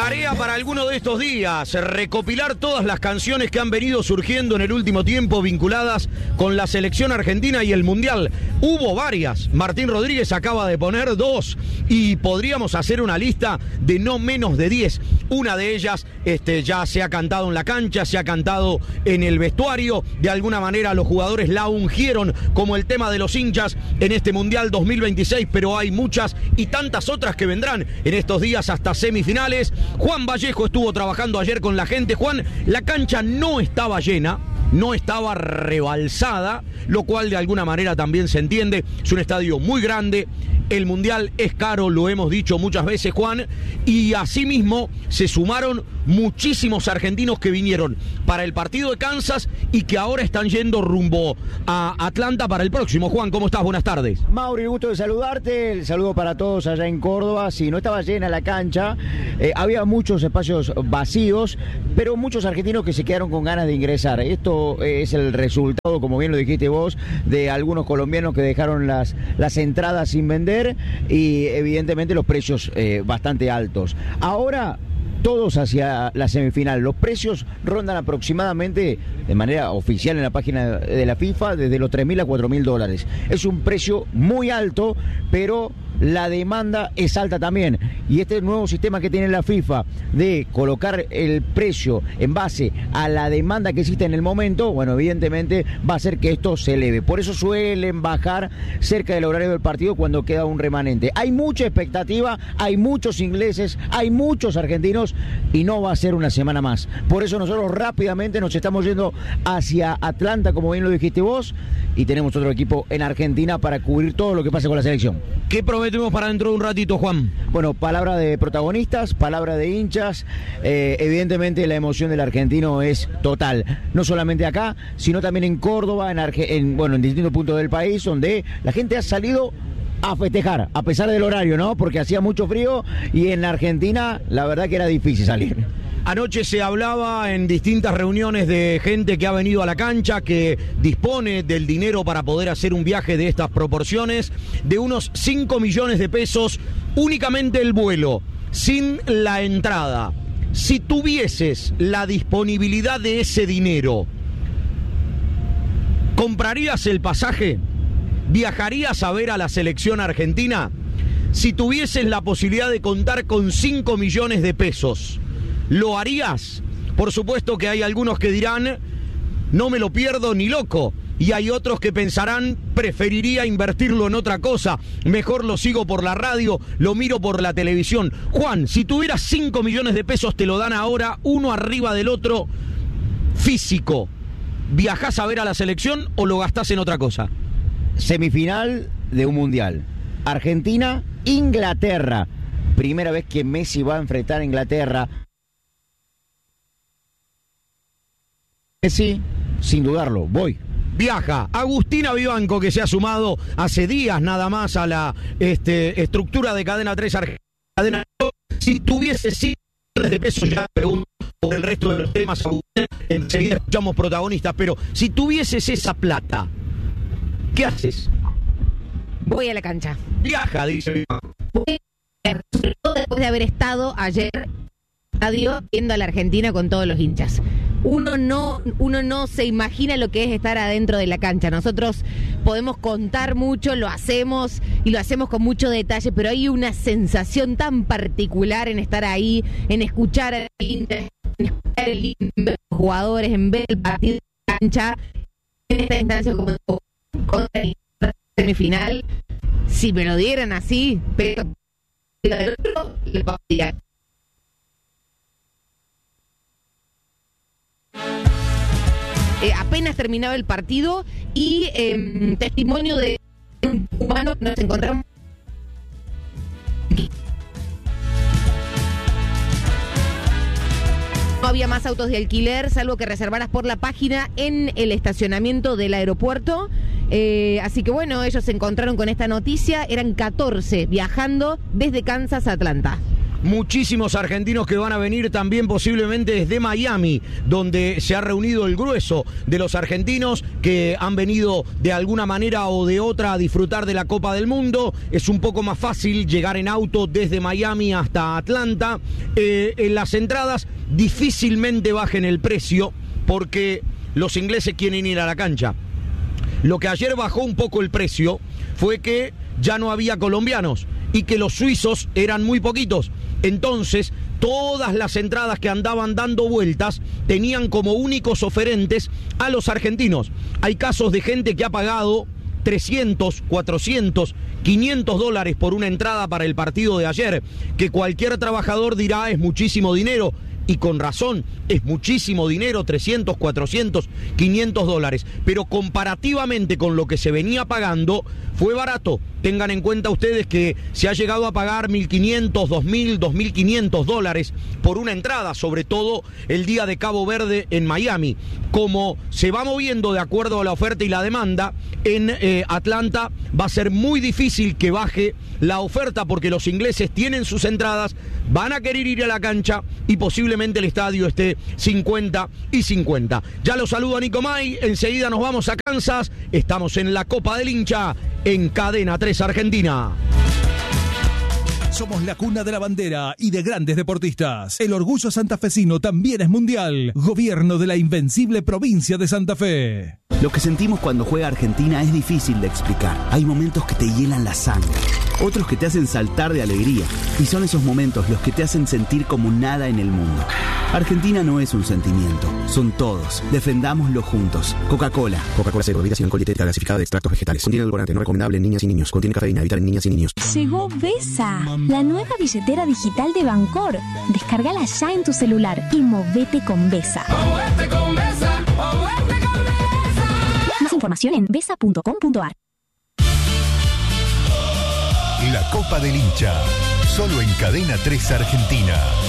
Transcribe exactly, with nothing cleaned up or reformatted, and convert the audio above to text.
Tarea para alguno de estos días, recopilar todas las canciones que han venido surgiendo en el último tiempo vinculadas con la selección argentina y el Mundial. Hubo varias, Martín Rodríguez acaba de poner dos y podríamos hacer una lista de no menos de diez. Una de ellas este, ya se ha cantado en la cancha, se ha cantado en el vestuario, de alguna manera los jugadores la ungieron como el tema de los hinchas en este Mundial dos mil veintiséis, pero hay muchas y tantas otras que vendrán en estos días hasta semifinales. Juan Vallejo estuvo trabajando ayer con la gente. Juan, la cancha no estaba llena, no estaba rebalsada, lo cual de alguna manera también se entiende. Es un estadio muy grande, el Mundial es caro, lo hemos dicho muchas veces, Juan, y asimismo se sumaron muchísimos argentinos que vinieron para el partido de Kansas y que ahora están yendo rumbo a Atlanta para el próximo. Juan, ¿cómo estás? Buenas tardes. Mauri, gusto de saludarte, el saludo para todos allá en Córdoba. Sí, no estaba llena la cancha, eh, había muchos espacios vacíos, pero muchos argentinos que se quedaron con ganas de ingresar. Esto es el resultado, como bien lo dijiste vos, de algunos colombianos que dejaron las, las entradas sin vender y evidentemente los precios eh, bastante altos. Ahora todos hacia la semifinal. Los precios rondan aproximadamente, de manera oficial en la página de la FIFA, desde los tres mil a cuatro mil dólares. Es un precio muy alto, pero la demanda es alta también. Y este nuevo sistema que tiene la FIFA de colocar el precio en base a la demanda que existe en el momento, bueno, evidentemente va a hacer que esto se eleve. Por eso suelen bajar cerca del horario del partido cuando queda un remanente. Hay mucha expectativa, hay muchos ingleses, hay muchos argentinos y no va a ser una semana más. Por eso nosotros rápidamente nos estamos yendo hacia Atlanta, como bien lo dijiste vos, y tenemos otro equipo en Argentina para cubrir todo lo que pasa con la selección. ¿Qué prometemos para dentro de un ratito, Juan? Bueno, palabra de protagonistas, palabra de hinchas. Eh, evidentemente la emoción del argentino es total. No solamente acá, sino también en Córdoba, en, Arge- en, bueno, en distintos puntos del país, donde la gente ha salido a festejar, a pesar del horario, ¿no? Porque hacía mucho frío y en Argentina la verdad que era difícil salir. Anoche se hablaba en distintas reuniones de gente que ha venido a la cancha, que dispone del dinero para poder hacer un viaje de estas proporciones, de unos cinco millones de pesos, únicamente el vuelo, sin la entrada. Si tuvieses la disponibilidad de ese dinero, ¿comprarías el pasaje? ¿Viajarías a ver a la selección argentina? Si tuvieses la posibilidad de contar con cinco millones de pesos, ¿lo harías? Por supuesto que hay algunos que dirán, no me lo pierdo ni loco. Y hay otros que pensarán, preferiría invertirlo en otra cosa. Mejor lo sigo por la radio, lo miro por la televisión. Juan, si tuvieras cinco millones de pesos, te lo dan ahora, uno arriba del otro, físico. ¿Viajás a ver a la selección o lo gastás en otra cosa? Semifinal de un mundial. Argentina, Inglaterra. Primera vez que Messi va a enfrentar a Inglaterra. Messi, sin dudarlo, voy. Viaja. Agustina Vivanco, que se ha sumado hace días nada más a la este, estructura de Cadena tres Argentina. Si tuviese cinco millones de pesos, ya pregunto por el resto de los temas, Agustina, enseguida escuchamos protagonistas, pero si tuvieses esa plata, ¿qué haces? Voy a la cancha. Viaja, dice Vivanco. Voy a, sobre todo después de haber estado ayer en el estadio viendo a la Argentina con todos los hinchas. Uno no, uno no se imagina lo que es estar adentro de la cancha. Nosotros podemos contar mucho, lo hacemos y lo hacemos con mucho detalle, pero hay una sensación tan particular en estar ahí, en escuchar al hincha, en escuchar el hincha, en ver los jugadores, en ver el partido de la cancha, en esta instancia como contra la semifinal. Si me lo dieran así, pero el otro le pasaría. Eh, apenas terminaba el partido y eh, testimonio de un humano que nos encontramos aquí. No había más autos de alquiler, salvo que reservaras por la página en el estacionamiento del aeropuerto. Eh, así que bueno, ellos se encontraron con esta noticia. Eran catorce viajando desde Kansas a Atlanta. muchísimos argentinos que van a venir también posiblemente desde Miami, donde se ha reunido el grueso de los argentinos que han venido de alguna manera o de otra a disfrutar de la Copa del Mundo. Es un poco más fácil llegar en auto desde Miami hasta Atlanta. Eh, en las entradas difícilmente bajen el precio porque los ingleses quieren ir a la cancha. Lo que ayer bajó un poco el precio fue que ya no había colombianos y que los suizos eran muy poquitos. Entonces, todas las entradas que andaban dando vueltas tenían como únicos oferentes a los argentinos. Hay casos de gente que ha pagado trescientos, cuatrocientos, quinientos dólares por una entrada para el partido de ayer, que cualquier trabajador dirá es muchísimo dinero. Y con razón, es muchísimo dinero, trescientos, cuatrocientos, quinientos dólares. Pero comparativamente con lo que se venía pagando, fue barato. Tengan en cuenta ustedes que se ha llegado a pagar mil quinientos, dos mil, dos mil quinientos dólares por una entrada, sobre todo el día de Cabo Verde en Miami. Como se va moviendo de acuerdo a la oferta y la demanda, en eh, Atlanta va a ser muy difícil que baje la oferta porque los ingleses tienen sus entradas, van a querer ir a la cancha y posiblemente el estadio esté cincuenta y cincuenta. Ya lo saludo a Nico May, enseguida nos vamos a Kansas, estamos en la Copa del Hincha en Cadena tres Argentina. Somos la cuna de la bandera y de grandes deportistas. El orgullo santafesino también es mundial. Gobierno de la invencible provincia de Santa Fe. Lo que sentimos cuando juega Argentina es difícil de explicar. Hay momentos que te hielan la sangre, otros que te hacen saltar de alegría. Y son esos momentos los que te hacen sentir como nada en el mundo. Argentina no es un sentimiento, son todos. Defendámoslo juntos. Coca-Cola. Coca-Cola Cero, bebida sin alcohol, dietética gasificada de extractos vegetales. Contiene edulcorante, no recomendable en niñas y niños. Contiene cafeína, evitar en niñas y niños. Llegó Vesa, la nueva billetera digital de Bancor. Descárgala ya en tu celular y movete con Vesa. ¡Movete con Vesa! ¡Movete con Vesa! Más información en vesa punto com punto ar. La Copa del Hincha, solo en Cadena tres Argentina.